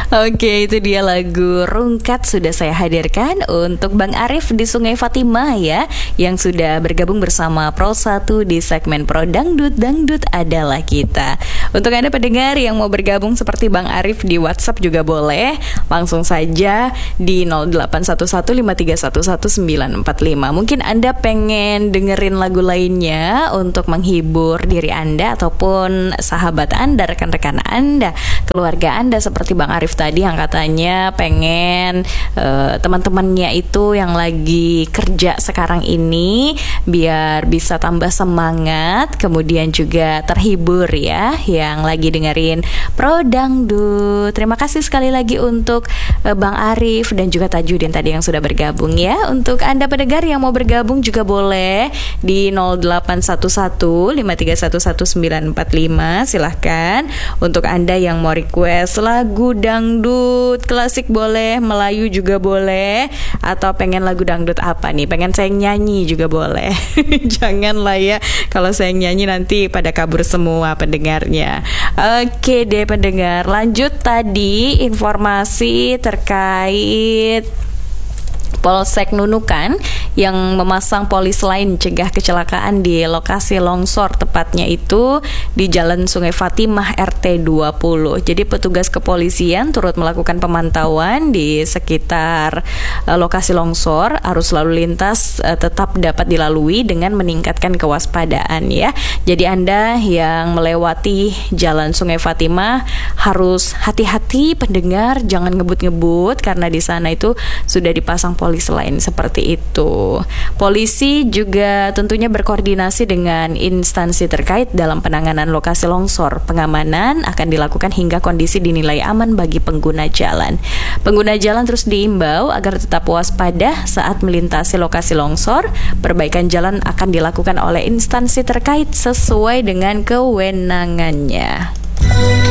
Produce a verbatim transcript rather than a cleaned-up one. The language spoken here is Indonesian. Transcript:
Oke, itu dia lagu Rungkat sudah saya hadirkan untuk Bang Arif di Sungai Fatimah ya, yang sudah bergabung bersama Pro satu di segmen Pro Dangdut, Dangdut adalah kita. Untuk Anda pendengar yang mau bergabung seperti Bang Arif di WhatsApp juga boleh, langsung saja di nol delapan satu satu lima tiga satu satu sembilan empat lima. Mungkin Anda pengen dengerin lagu lainnya untuk menghibur diri Anda ataupun sahabat Anda, rekan-rekan Anda, keluarga Anda, seperti Bang Arif tadi yang katanya pengen uh, teman-temannya itu yang lagi kerja sekarang ini biar bisa tambah semangat, kemudian juga terhibur ya, yang lagi dengerin Pro Dangdut. Terima kasih sekali lagi untuk uh, Bang Arif dan juga Tajudin tadi yang sudah bergabung ya. Untuk Anda pendengar yang mau bergabung juga boleh di nol delapan satu satu lima tiga satu satu sembilan empat lima, silahkan. Untuk Anda yang mau request lagu dangdut klasik boleh, Melayu juga boleh, atau pengen lagu dangdut apa nih, pengen saya nyanyi juga boleh. Janganlah ya, kalau saya nyanyi nanti pada kabur semua pendengarnya. Oke deh pendengar, lanjut tadi informasi terkait Polsek Nunukan yang memasang polis lain cegah kecelakaan di lokasi longsor, tepatnya itu di Jalan Sungai Fatimah R T dua puluh. Jadi petugas kepolisian turut melakukan pemantauan di sekitar uh, lokasi longsor. Arus lalu lintas uh, tetap dapat dilalui dengan meningkatkan kewaspadaan ya. Jadi Anda yang melewati Jalan Sungai Fatimah harus hati-hati pendengar, jangan ngebut-ngebut karena di sana itu sudah dipasang polis lain seperti itu. Polisi juga tentunya berkoordinasi dengan instansi terkait dalam penanganan lokasi longsor. Pengamanan akan dilakukan hingga kondisi dinilai aman bagi pengguna jalan. Pengguna jalan terus diimbau agar tetap waspada saat melintasi lokasi longsor. Perbaikan jalan akan dilakukan oleh instansi terkait sesuai dengan kewenangannya.